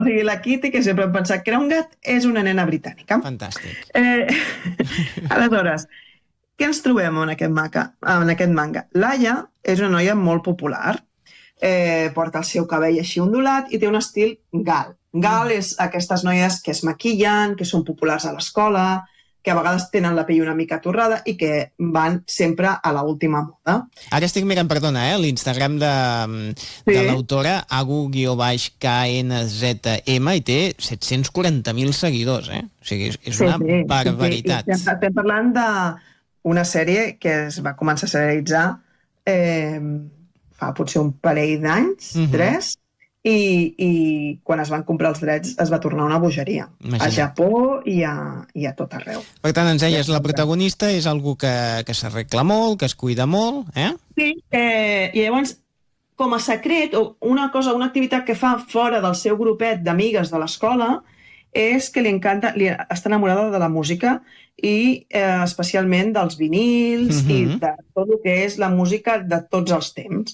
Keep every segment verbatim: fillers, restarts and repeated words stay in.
O sigui, la Kitty, que sempre hem pensat que era un gat, és una nena britànica. Fantàstic. Eh, aleshores, què ens trobem en aquest, manga? en aquest manga? Laia és una noia molt popular, eh, porta el seu cabell així ondulat i té un estil gal. Gal és aquestes noies que es maquillen, que són populars a l'escola, que a vegades tenen la pell una mica torrada i que van sempre a l'última moda. Ara estic mirant, perdona, eh, l'Instagram de, de Sí. l'autora, agu-k n z m, i té set-cents quaranta mil seguidors, eh? O sigui, és, és una sí, barbaritat. Sí, sí. Estem parlant d'una sèrie que es va començar a serialitzar eh, fa potser un parell d'anys, Mhm. tres, i, i quan es van comprar els drets es va tornar una bogeria. Imagina't. A Japó i a, i a tot arreu. Per tant, ens deies, la protagonista és algú que, que s'arregla molt, que es cuida molt, eh? Sí, eh, i llavors, com a secret, o una cosa, una activitat que fa fora del seu grupet d'amigues de l'escola, és que li encanta, li està enamorada de la música i eh, especialment dels vinils Mhm. i de tot el que és la música de tots els temps.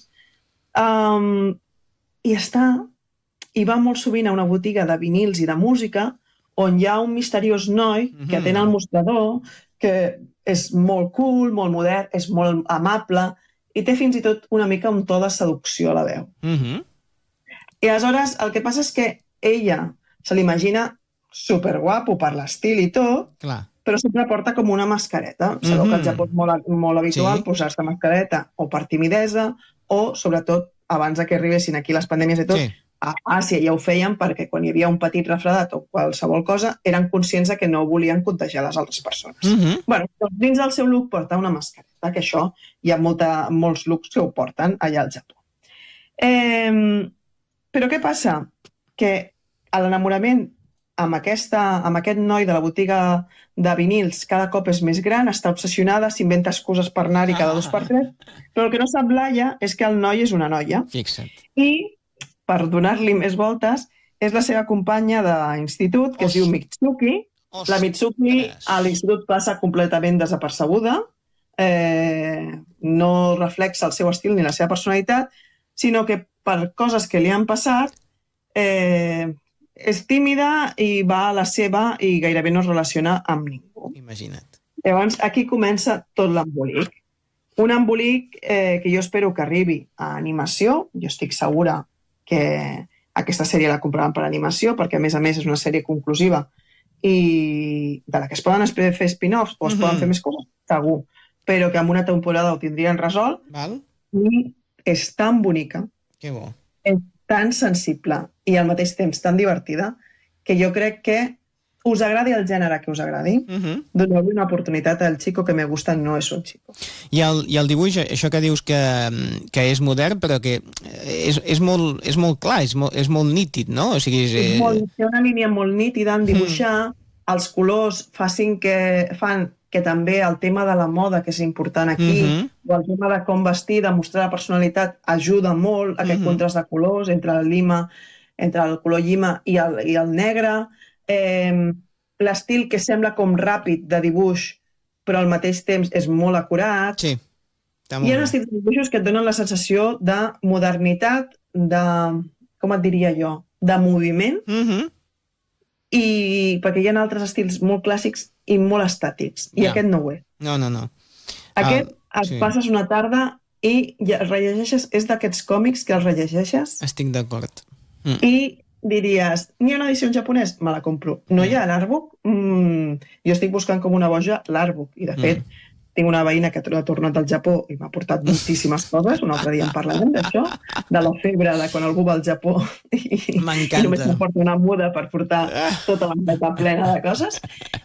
Um, I està, i va molt sovint a una botiga de vinils i de música on hi ha un misteriós noi que Mhm. atén al mostrador, que és molt cool, molt modern, és molt amable i té fins i tot una mica un to de seducció a la veu. Mhm. I aleshores el que passa és que ella se l'imagina superguapo per l'estil i tot, Clar. però sempre porta com una mascareta. Sabeu Mhm. que al Japó és molt, molt habitual Sí. posar-se mascareta o per timidesa o, sobretot, abans de que arribessin aquí les pandèmies i tot, Sí. a Àsia ja ho feien perquè quan hi havia un petit refredat o qualsevol cosa eren conscients de que no volien contagiar les altres persones. Mhm. Bueno, doncs dins del seu look porta una mascareta, que això hi ha molta, molts looks que ho porten allà al Japó. Eh, però què passa? Que a l'enamorament amb, aquesta, amb aquest noi de la botiga de vinils cada cop és més gran, està obsessionada, s'inventa excuses per anar-hi cada dos per tres, però el que no sap Laia és que el noi és una noia. Fixa't. I, per donar-li més voltes, és la seva companya d'institut, que es diu Mitsuki. La Mitsuki a l'institut passa completament desapercebuda, eh, no reflexa el seu estil ni la seva personalitat, sinó que per coses que li han passat eh, és tímida i va a la seva i gairebé no es relaciona amb ningú. Imagina't. Llavors, aquí comença tot l'embolic. Un embolic eh, que jo espero que arribi a animació. Jo estic segura que aquesta sèrie la compraran per animació, perquè a més a més és una sèrie conclusiva i de la que es poden fer spin-offs o es Mhm. poden fer més coses, segur, però que en una temporada ho tindrien resolt. Val? I és tan bonica, Que bo. és tan sensible i al mateix temps tan divertida que jo crec que us agradi el gènere que us agradi, Mhm. doneu-li una oportunitat al Chico que me gusta no és un chico. I el, I el dibuix, això que dius que, que és modern, però que és, és, molt, és molt clar, és molt, és molt nítid, no? O sigui, és, És molt, té una línia molt nítida en dibuixar, els colors facin que, fan que també el tema de la moda, que és important aquí, Mhm. o el tema de com vestir, de mostrar la personalitat, ajuda molt aquest Mhm. contrast de colors entre el lima, entre el color llima i el, i el negre. Eh, l'estil que sembla com ràpid de dibuix, però al mateix temps és molt acurat. Sí. Està Hi molt ha bé. estils de dibuixos que et donen la sensació de modernitat, de, com et diria jo, de moviment, Mhm. i perquè hi ha altres estils molt clàssics i molt estàtics, i Ja. aquest no ho és. No, no, no. Aquest Ah, et sí. passes una tarda i ja els rellegeixes, és d'aquests còmics que els rellegeixes Estic d'acord. Mm. i diries, n'hi ha una edició en japonès? Me la compro. No hi ha l'artbook? Mm, jo estic buscant com una boja l'artbook, i de fet tinc una veïna que ha tornat al Japó i m'ha portat moltíssimes coses, un altre dia en parlarem d'això, de la febre de quan algú va al Japó i, M'encanta. i només m'aporta una muda per portar tota la maleta plena de coses.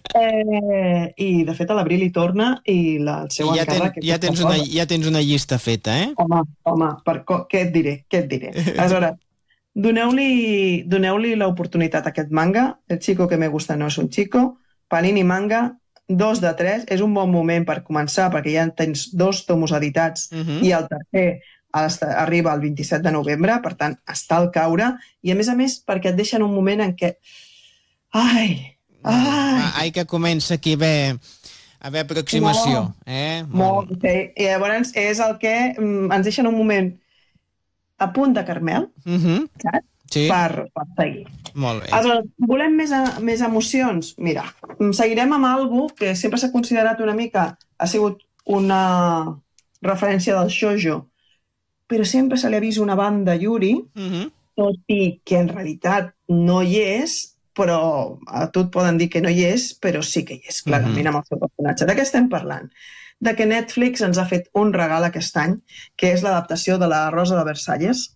Eh, I de fet a l'abril hi torna i la, el seu I ja, ten, encàrrec... és ja, tens aquesta una, cosa. ja tens una llista feta, eh? Home, home, per co què et diré? Què et diré? Aleshores, doneu-li doneu-li l'oportunitat a aquest manga. El chico que me gusta no és un chico. Panini Manga, dos de tres. És un bon moment per començar, perquè ja tens dos tomos editats Mhm. i el tercer hasta, arriba el vint-i-set de novembre, per tant, està al caure. I a més a més, perquè et deixen un moment en què... Ai, ai... Ai, que comença aquí a haver, a haver aproximació. Eh? Molt, sí. I llavors és el que mm, ens deixen un moment a punt de caramel, Mhm. saps? sí. per, per seguir. Molt bé. Aleshores, volem més, a, més emocions? Mira, seguirem amb algo que sempre s'ha considerat una mica, ha sigut una referència del shoujo, però sempre se li ha vist una banda Yuri, Uh-huh. tot i que en realitat no hi és, però a tu et poden dir que no hi és, però sí que hi és, clarament, Mhm. amb el seu personatge. De què estem parlant? De que Netflix ens ha fet un regal aquest any, que és l'adaptació de La Rosa de Versalles,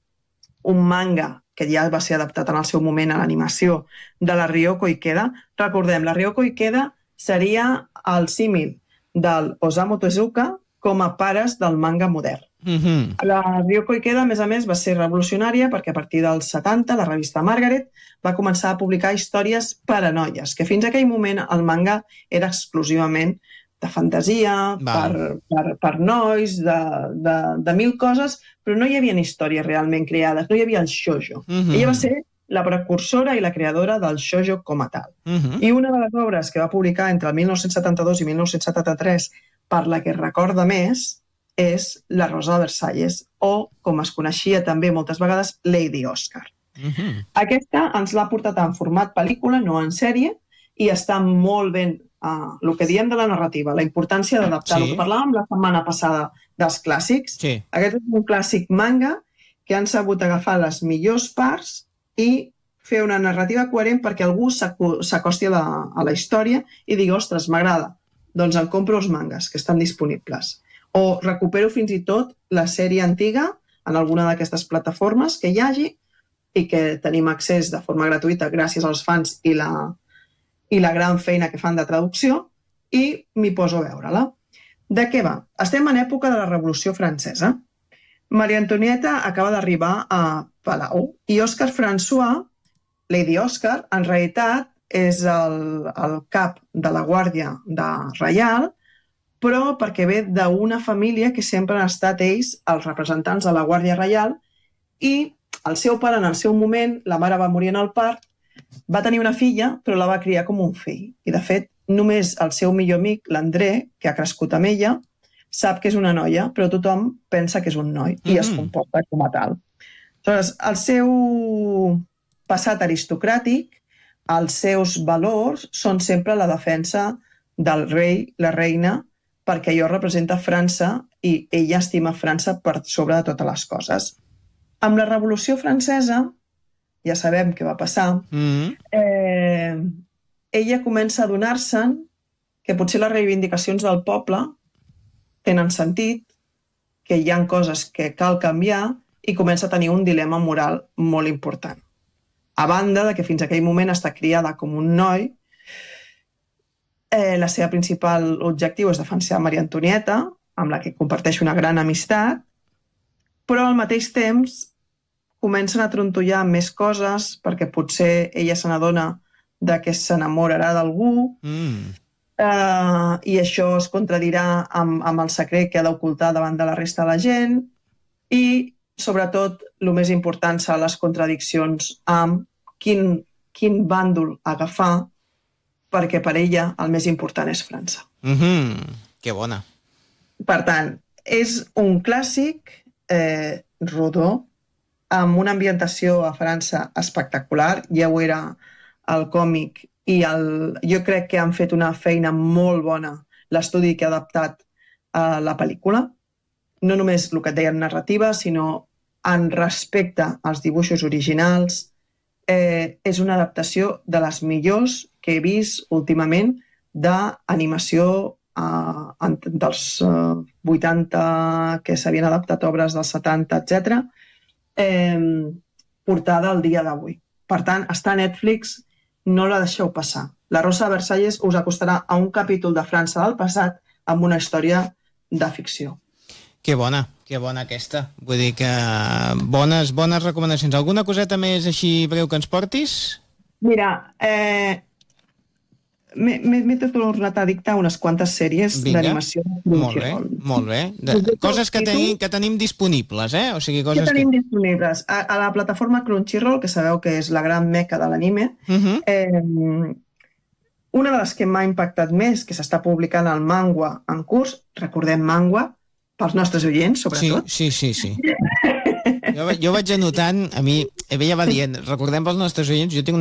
un manga que ja va ser adaptat en el seu moment a l'animació de la Ryoko Ikeda. Recordem, la Ryoko Ikeda seria el símil del Osamu Tezuka com a pares del manga modern. Mhm. La Ryoko Ikeda, a més a més, va ser revolucionària perquè a partir dels setanta la revista Margaret va començar a publicar històries per a noies, que fins a aquell moment el manga era exclusivament de fantasia, Val. per, per, per nois, de, de, de mil coses, però no hi havia històries realment creades, no hi havia el shoujo. Mhm. Ella va ser la precursora i la creadora del shoujo com a tal. Mhm. I una de les obres que va publicar entre el mil nou-cents setanta-dos i mil nou-cents setanta-tres, per la que es recorda més, és La Rosa de Versalles, o, com es coneixia també moltes vegades, Lady Oscar. Mhm. Aquesta ens l'ha portat en format pel·lícula, no en sèrie, i està molt ben, uh, el que diem de la narrativa, la importància d'adaptar. Sí. El que parlàvem la setmana passada dels clàssics, Sí. aquest és un clàssic manga que han sabut agafar les millors parts i fer una narrativa coherent perquè algú s'aco- s'acosti a la, a la història i digui, ostres, m'agrada, doncs em compro els mangas que estan disponibles. O recupero fins i tot la sèrie antiga en alguna d'aquestes plataformes que hi hagi i que tenim accés de forma gratuïta gràcies als fans i la, i la gran feina que fan de traducció, i m'hi poso a veure-la. De què va? Estem en època de la Revolució Francesa. Maria Antonieta acaba d'arribar a Palau i Òscar François, Lady Oscar, en realitat és el, el cap de la Guàrdia de Reial, però perquè ve d'una família que sempre han estat ells els representants de la Guàrdia Reial, i el seu pare, en el seu moment, la mare va morir en el part, va tenir una filla, però la va criar com un fill. I, de fet, només el seu millor amic, l'André, que ha crescut amb ella, sap que és una noia, però tothom pensa que és un noi i es Mhm. comporta com a tal. Aleshores, el seu passat aristocràtic, els seus valors són sempre la defensa del rei, la reina, perquè allò representa França i ella estima França per sobre de totes les coses. Amb la Revolució Francesa, ja sabem què va passar, Mhm. eh, ella comença a adonar-se'n que potser les reivindicacions del poble tenen sentit, que hi ha coses que cal canviar, i comença a tenir un dilema moral molt important. A banda de que fins a aquell moment està criada com un noi, eh, la seva principal objectiu és defensar Maria Antonieta, amb la que comparteix una gran amistat, però al mateix temps comencen a trontollar més coses perquè potser ella se n'adona de que s'enamorarà d'algú, Mm. eh, i això es contradirà amb, amb el secret que ha d'ocultar davant de la resta de la gent, i sobretot el més important seran les contradiccions amb quin, quin bàndol agafar, perquè per ella el més important és França. Mhm. Que bona. Per tant, és un clàssic eh, rodó, amb una ambientació a França espectacular, ja ho era el còmic, i el, jo crec que han fet una feina molt bona l'estudi que ha adaptat a la pel·lícula, no només el que et deia en narrativa, sinó en respecte als dibuixos originals. Eh, és una adaptació de les millors que he vist últimament d'animació eh, dels eh, vuitanta, que s'havien adaptat obres dels setanta, etcètera, eh, portada al dia d'avui. Per tant, està a Netflix, no la deixeu passar. La Rosa de Versalles us acostarà a un capítol de França del passat amb una història de ficció. Que bona, que bona aquesta. Vull dir que bones, bones recomanacions. Alguna coseta més així breu que ens portis? Mira, eh, m'he m'he tornat a dictar unes quantes sèries Vinga. d'animació de Molt bé, Crunchyroll. molt bé. De, coses que tenim, que tenim disponibles, eh? O sigui, Què coses tenim que... disponibles? A, a la plataforma Crunchyroll, que sabeu que és la gran meca de l'anime, Uh -huh. eh, una de les que m'ha impactat més, que s'està publicant el manga en curs, recordem manga, pels nostres oients, sobretot. Sí, sí, sí. sí. Jo, jo vaig anotant, a mi, ella va dient, recordem pels nostres oients, jo tinc